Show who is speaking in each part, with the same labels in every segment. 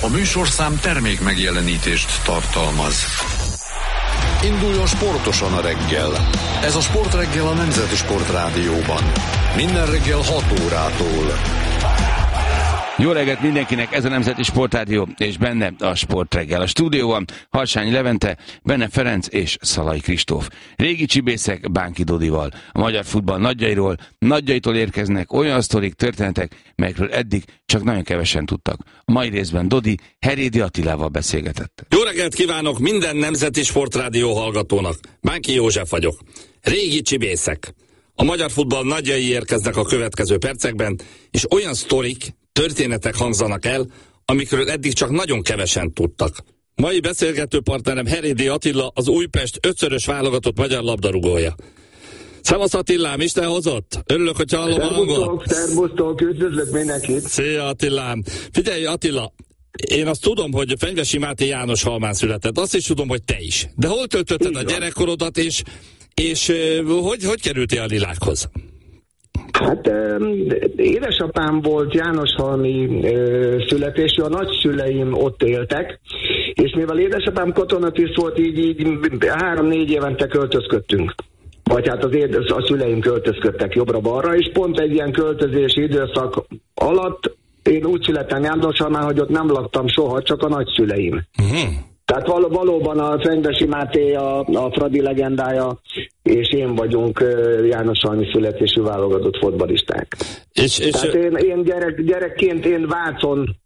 Speaker 1: A műsorszám termék megjelenítést tartalmaz. Induljon sportosan a reggel. Ez a Sportreggel a Nemzeti Sportrádióban. Minden reggel 6 órától.
Speaker 2: Jó reggelt mindenkinek, ez a Nemzeti Sportrádió, és benne a Sportreggel. A stúdióban Harsányi Levente, Benne Ferenc és Szalai Kristóf. Régi csibészek Bánki Dodival. A magyar futball nagyjaitól érkeznek olyan sztorik, történetek, melyekről eddig csak nagyon kevesen tudtak. A mai részben Dodi Herédi Attilával beszélgetett.
Speaker 3: Jó reggelt kívánok minden Nemzeti Sportrádió hallgatónak. Bánki József vagyok. Régi csibészek. A magyar futball nagyjai érkeznek a következő percekben, és olyan sztorik, történetek hangzanak el, amikről eddig csak nagyon kevesen tudtak. Mai beszélgető partnerem Herédi Attila, az Újpest 5-szörös válogatott magyar labdarúgója. Szevasz Attilám, Isten hozott? Örülök, hogy hallom a hangot.
Speaker 4: Szerbusztok, üdvözlök mindenkit.
Speaker 3: Szia Attilám. Figyelj Attila, én azt tudom, hogy Fenyvesi Máté Jánoshalmán született, azt is tudom, hogy te is. De hol töltötted a gyerekkorodat, és hogy kerültél a Lilákhoz?
Speaker 4: Hát édesapám volt jánoshalmi születésű, a nagyszüleim ott éltek, és mivel édesapám katonatiszt volt, így 3-4 évente költözködtünk. Vagy hát a szüleim költözködtek jobbra-balra, és pont egy ilyen költözési időszak alatt én úgy születtem Jánoshalmán, hogy ott nem laktam soha, csak a nagyszüleim. Tehát valóban a Fenyvesi Máté a Fradi legendája, és én vagyunk jánoshalmi születésű válogatott fotbalisták. Tehát én gyerekként én Vácon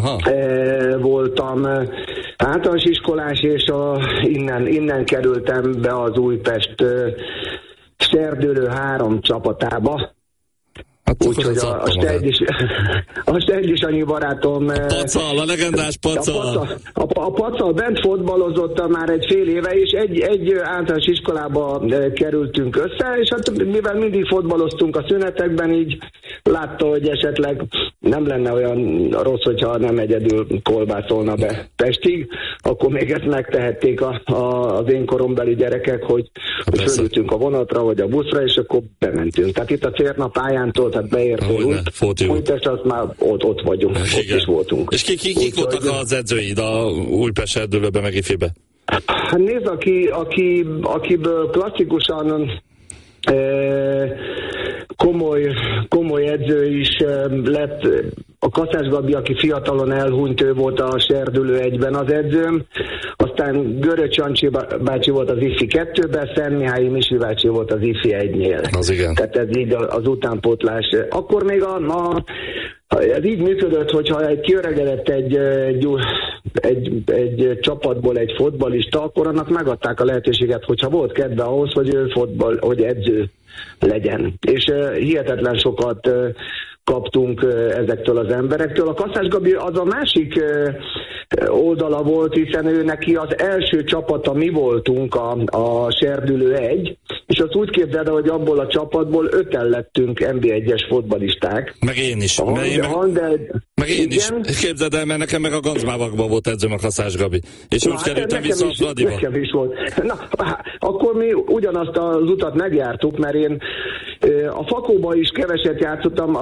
Speaker 4: voltam általános iskolás, és innen kerültem be az Újpest Serdülő 3 csapatába. Úgyhogy a Sterdis barátom...
Speaker 3: Pacal, a legendás Pacal.
Speaker 4: A Pacal bent fotbalozott már egy fél éve, és egy általános iskolába kerültünk össze, és hát mivel mindig fotbaloztunk a szünetekben, így látta, hogy esetleg nem lenne olyan rossz, hogyha nem egyedül kolbászolna be Pestig, akkor még ezt megtehették az én korombeli gyerekek, hogy fölültünk a vonatra, vagy a buszra, és akkor bementünk. Tehát itt a Cérna pályántól, tehát beértünk Újpest, azt már ott vagyunk, igen. Ott is voltunk.
Speaker 3: És kik voltak az edzőid a Újpest Erdőlőben meg Ifébe?
Speaker 4: Hát nézd, akiből klasszikusan komoly edző is lett, a Kaszás Gabi, aki fiatalon elhunyt, ő volt a Serdülő 1-ben az edzőm, aztán Göröcs Jancsi bácsi volt az IFI 2-ben, Szentmihályi Misi bácsi volt az IFI 1-nél.
Speaker 3: Az igen.
Speaker 4: Tehát ez így az utánpótlás. Akkor még ez így működött, hogyha kiöregedett egy csapatból egy fotbalista, akkor annak megadták a lehetőséget, hogyha volt kedve ahhoz, hogy ő hogy edző legyen. És hihetetlen sokat kaptunk ezektől az emberektől. A Kaszás Gabi az a másik oldala volt, hiszen ő neki az első csapata mi voltunk, a Serdülő 1, és azt úgy képzeld, hogy abból a csapatból 5-en lettünk NB1-es fotbalisták.
Speaker 3: Meg én is. Meg én is. Képzeld el, mert nekem meg a Gancmávakban volt edzőm a Kaszás Gabi. És úgy kerültem vissza a Fradiba.
Speaker 4: Nekem is volt. Na, akkor mi ugyanazt az utat megjártuk, mert én a Fakóban is keveset játszottam,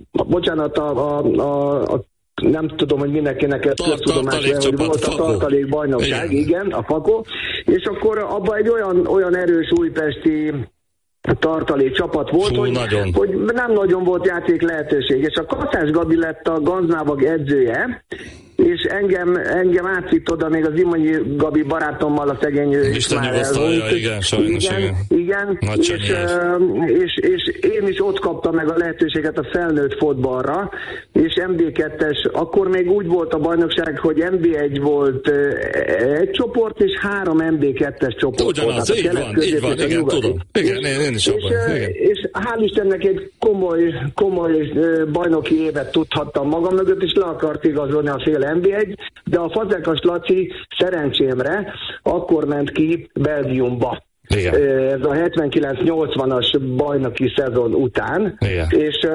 Speaker 4: nem tudom, hogy mindenkinek ezt köztudomásra, hogy volt a tartalékbajnokság, igen, a Fakó, és akkor abban egy olyan erős újpesti tartalék csapat volt, hogy nem nagyon volt játék lehetőség, és a Kaszás Gabi lett a Gancmávag edzője, és engem átvitt oda még az Imonyi Gabi barátommal, a szegény
Speaker 3: Isten nyugosztalja, igen, sajnos,
Speaker 4: igen. És én is ott kaptam meg a lehetőséget a felnőtt fotballra, és MB2-es, akkor még úgy volt a bajnokság, hogy MB1 volt egy csoport, és 3 MB2-es csoport.
Speaker 3: Ugyanaz, így van, igen, tudom. Igen, én is abban.
Speaker 4: És hál' Istennek egy komoly bajnoki évet tudhattam magam mögött, és le akart igazolni a fél NB1, de a Fazekas Laci szerencsémre akkor ment ki Belgiumba. Igen. Ez a 79-80-as bajnoki szezon után. Igen.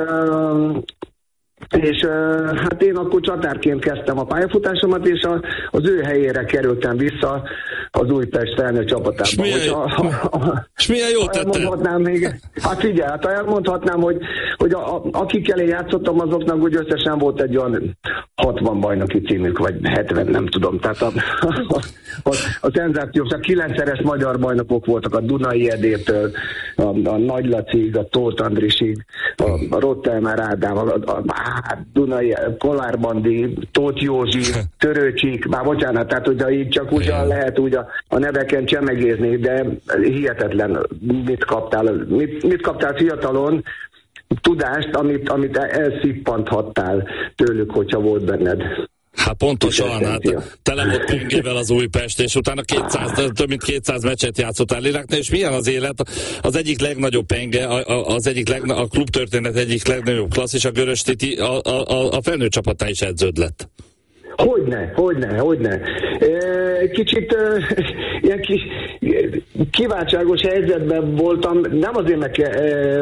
Speaker 4: És hát én akkor csatárként kezdtem a pályafutásomat, és az ő helyére kerültem vissza az Újpest felnőtt csapatába.
Speaker 3: És milyen jól tettem?
Speaker 4: Hát figyelj, elmondhatnám, hogy akikkel én játszottam, azoknak úgy összesen volt egy olyan 60 bajnoki címük, vagy 70, nem tudom. Tehát a szenzációs, a 9-szeres magyar bajnokok voltak a Dunai Edétől, a Nagy Lacig, a Tóth Andrisig, a Rottelmár Ádám, a Dunai Kollár Bandi, Tóth Józsi, Törőcsik, bocsánat, tehát ugye így csak ugyan lehet úgy a neveken csemegézni, de hihetetlen, mit kaptál fiatalon, tudást, amit elszippanthattál tőlük, hogyha volt benned.
Speaker 3: Hát pontosan, tele volt pengével az Újpest, és utána több mint 200 meccset játszottál Iraknál, és milyen az élet? Az egyik legnagyobb penge, a klubtörténet egyik legnagyobb klasszis, a Görös Titi, a felnőtt csapatnál is edződ lett. Hogyne.
Speaker 4: Kicsit ilyen kiváltságos helyzetben voltam, nem azért meg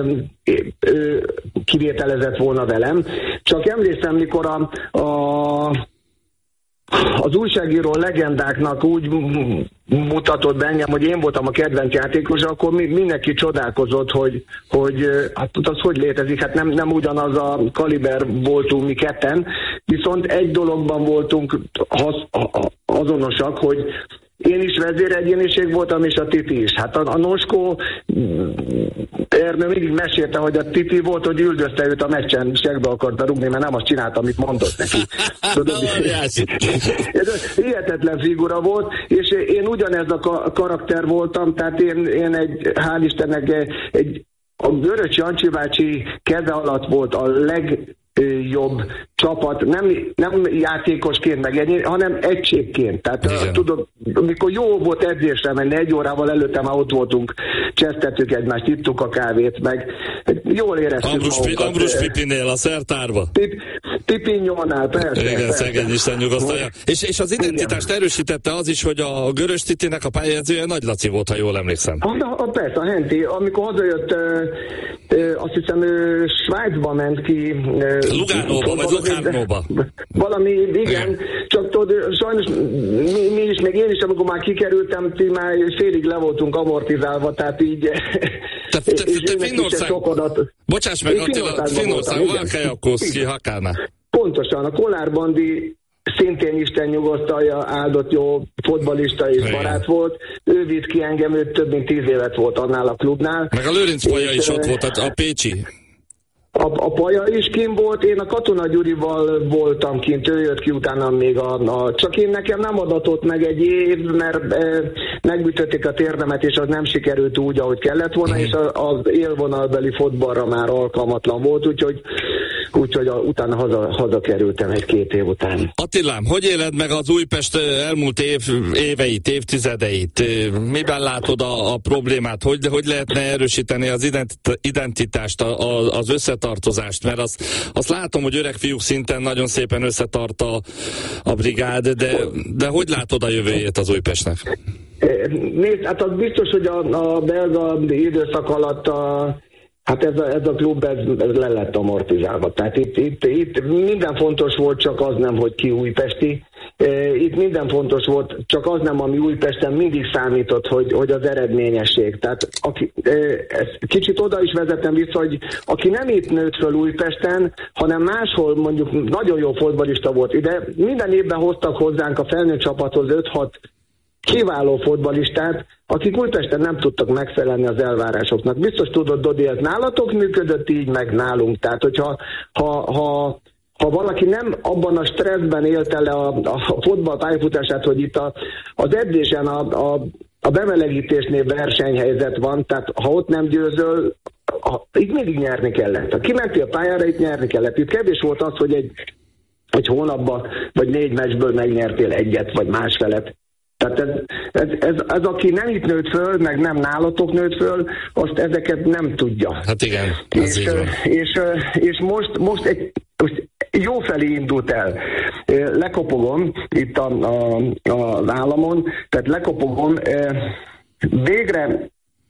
Speaker 4: kivételezett volna velem, csak emlékszem, mikor az újságíró legendáknak úgy mutatott be engem, hogy én voltam a kedvenc játékos, akkor mindenki csodálkozott, hogy hát az hogy létezik, hát nem ugyanaz a kaliber voltunk mi ketten, viszont egy dologban voltunk azonosak, hogy én is vezéregyéniség voltam, és a Titi is. Hát a Noskó Ernő mindig mesélte, hogy a Titi volt, hogy üldözte őt a meccsen, segbe akarta rúgni, mert nem azt csinálta, amit mondott neki. Ez hihetetlen figura volt, és én ugyanez a karakter voltam, tehát én hál' Istennek a Görös Jancsi bácsi keze alatt volt a legjobb csapat, nem játékosként meg ennyi, hanem egységként. Tehát tudod, amikor jó volt edzésre menni, 1 órával előtte már ott voltunk, csesztettük egymást, ittuk a kávét, meg jól éreztük magunkat.
Speaker 3: Ambrus Pipinél a szertárba.
Speaker 4: Pipinyónál, persze.
Speaker 3: Igen, szegény Isten nyugasztalja. És az identitást erősítette az is, hogy a Görös Titinek a pályázója Nagy Laci volt, ha jól emlékszem.
Speaker 4: Persze, a Henti, amikor hazajött, azt hiszem, Svájcba ment ki.
Speaker 3: Lugánóba, vagy Locarnóba.
Speaker 4: Valami, igen, csak tudod, sajnos mi is, meg én is, amikor már kikerültem, már félig le voltunk amortizálva, tehát így...
Speaker 3: Te Finnország... Bocsáss meg, Attila, Finnország, Valkeakoszki, Hakána.
Speaker 4: Pontosan, a Kollár Bandi szintén Isten nyugosztalja, áldott jó fotbalista és barát volt. Ő vitt ki engem, ő több mint 10 évet volt annál a klubnál.
Speaker 3: Meg a Lőrinc Paja is ott volt, a pécsi.
Speaker 4: A Paja is kint volt, én a Katona Gyurival voltam kint, ő jött ki utána még csak én nekem nem adatott meg egy év, mert megbütötték a térdemet, és az nem sikerült úgy, ahogy kellett volna, és az élvonalbeli fotballra már alkalmatlan volt, úgyhogy utána hazakerültem 1-2 év után.
Speaker 3: Attilám, hogy éled meg az Újpest elmúlt éveit, évtizedeit? Miben látod a problémát? Hogy lehetne erősíteni az identitást, az összetartozást? Mert azt látom, hogy öreg fiúk szinten nagyon szépen összetart a brigád, de hogy látod a jövőjét az Újpestnek?
Speaker 4: Nézd, hát az biztos, hogy a belga időszak alatt hát ez a klub ez le lett amortizálva. Tehát itt minden fontos volt, csak az nem, hogy ki újpesti. Itt minden fontos volt, csak az nem, ami Újpesten mindig számított, hogy az eredményesség. Tehát kicsit oda is vezetem vissza, hogy aki nem itt nőtt föl Újpesten, hanem máshol mondjuk nagyon jó fotballista volt ide, minden évben hoztak hozzánk a felnőtt csapathoz 5-6 kiváló fotballistát, akik Újpesten nem tudtak megfelelni az elvárásoknak. Biztos tudod, Dodi, ez nálatok működött így, meg nálunk. Tehát, hogyha ha valaki nem abban a stresszben élte le a fotball pályafutását, hogy itt az edzésen a bemelegítésnél versenyhelyzet van, tehát ha ott nem győzöl, itt mindig nyerni kellett. Ha kimentél a pályára, itt nyerni kellett. Itt kevés volt az, hogy egy hónapban vagy 4 meccsből megnyertél 1 vagy másfelet. Tehát ez aki nem itt nőtt föl, meg nem nálatok nőtt föl, azt ezeket nem tudja.
Speaker 3: Hát igen,
Speaker 4: és most jó felé indult el. Lekopogom itt az államon, tehát lekopogom, végre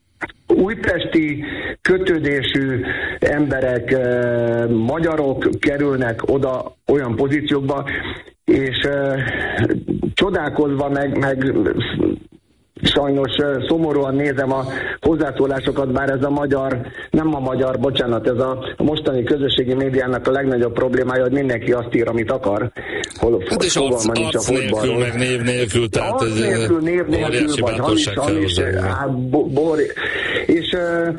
Speaker 4: újpesti kötődésű emberek, magyarok kerülnek oda olyan pozíciókba, és csodálkozva meg sajnos szomorúan nézem a hozzászólásokat, bár ez bocsánat, ez a mostani közösségi médiának a legnagyobb problémája, hogy mindenki azt ír, amit akar.
Speaker 3: Hát és arc nélkül, meg név nélkül, tehát
Speaker 4: arc nélkül, név nélkül, vagy hamis, és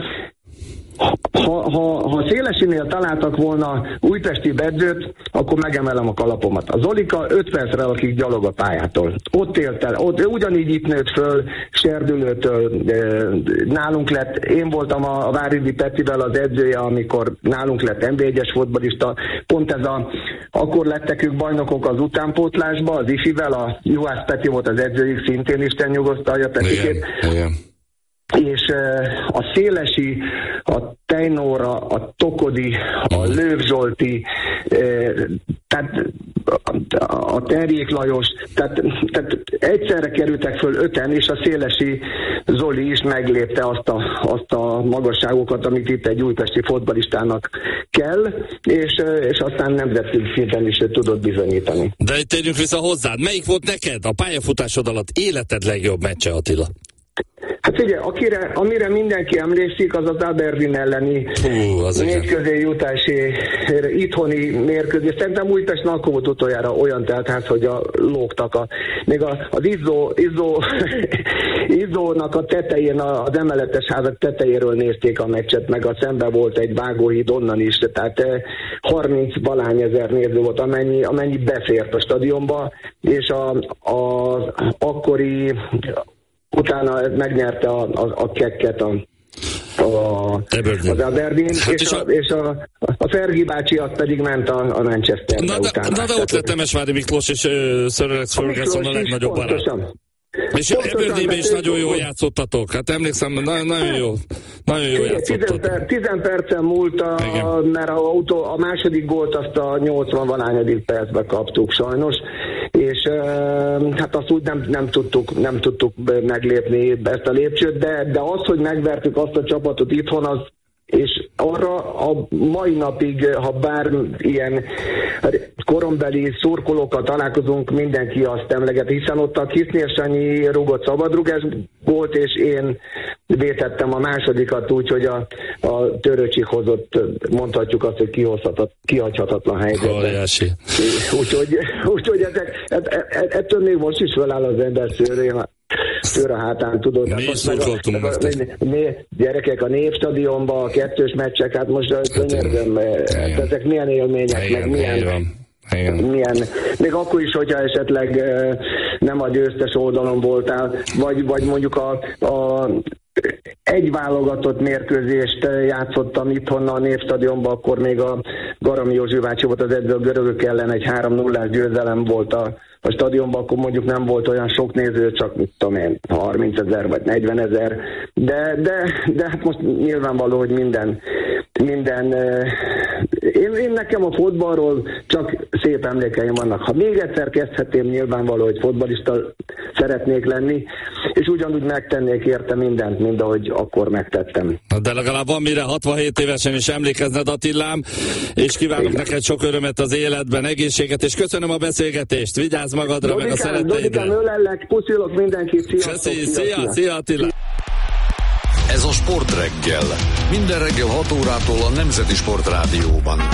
Speaker 4: ha Szélesinél találtak volna újpesti edzőt, akkor megemelem a kalapomat. A Zolika 5 percre lakik gyalog a pályától. Ott élt el, ugyanígy itt nőtt föl, Serdülőtől nálunk lett. Én voltam a Váridi Petivel az edzője, amikor nálunk lett NB1-es fotbalista. Pont akkor lettek ők bajnokok az utánpótlásba, az ifivel, a Juhász Peti volt az edzőjük, szintén Isten nyugosztalja Petikét.
Speaker 3: Igen.
Speaker 4: És a Szélesi, a Tejnóra, a Tokodi, a Lőv Zsolti, tehát a Terjék Lajos, tehát egyszerre kerültek föl 5-en, és a Szélesi Zoli is meglépte azt a magasságokat, amit itt egy újpesti fotbalistának kell, és aztán nemzetközi szinten is tudott bizonyítani.
Speaker 3: De térjünk vissza hozzád. Melyik volt neked a pályafutásod alatt életed legjobb meccse, Attila?
Speaker 4: Hát figyelj, amire mindenki emlékszik, az az Aberdeen elleni négy jutási itthoni mérkőzés. Szerintem Újpesten akkor volt utoljára olyan teltház, hogy lógtak még az Izzónak a tetején, az emeletes házak tetejéről nézték a meccset, meg a szemben volt egy vágóhíd onnan is, tehát 30-valány ezer néző volt, amennyi befért a stadionba, és az akkori utána megnyerte a kekket az Aberdeen, hát és a Fergie bácsi az pedig ment a Manchesterbe utána.
Speaker 3: Na de ott lett Temesvári Miklós és Sir Alex Ferguson a legnagyobb barát. És Aberdeenben is nagyon jól játszottatok. Hát emlékszem, nagyon jó játszottatok. 10 percen múlt, mert a második gólt azt a 80-valányadik percben kaptuk sajnos, és hát azt úgy nem tudtuk meglépni ezt a lépcsőt, de az, hogy megvertük azt a csapatot itthon, és arra a mai napig, ha bár ilyen korombeli szurkolókkal találkozunk, mindenki azt emleget, hiszen ott a Kisznél Sanyi rúgott szabadrugás volt, és én vétettem a másodikat úgy, hogy a Töröcsik hozott, mondhatjuk azt, hogy kihagyhatatlan helyzetben. Úgyhogy ettől még most is feláll az ember szőr a hátán, tudod. Mi is szurkoltunk
Speaker 4: gyerekek, a Népstadionban, a kettős meccsek, hát most könyörgöm, ezek milyen élmények, meg milyen, még akkor is, hogyha esetleg nem a győztes oldalon voltál, vagy mondjuk a egy válogatott mérkőzést játszottam itthon a Népstadionban, akkor még a Garami Józsi bácsi volt az edző, a görögök ellen egy 3-0-ás győzelem volt a stadionban, akkor mondjuk nem volt olyan sok néző, csak mit tudom én, 30 000 vagy 40 000, de hát most nyilvánvaló, hogy minden én nekem a fotballról csak szép emlékeim vannak. Ha még egyszer kezdhetném, nyilvánvaló, hogy fotballista szeretnék lenni, és ugyanúgy megtennék érte mindent, mint ahogy akkor megtettem.
Speaker 3: De legalább van mire 67 évesen is emlékezned, Attilám, és kívánok neked sok örömet az életben, egészséget, és köszönöm a beszélgetést, vigyázz magadra, meg a szeretteidre.
Speaker 4: Dodikám, ölellek, puszilok mindenkit, sziasztok!
Speaker 3: Szia Attila!
Speaker 1: Ez a Sport Reggel. Minden reggel 6 órától a Nemzeti Sport Rádióban.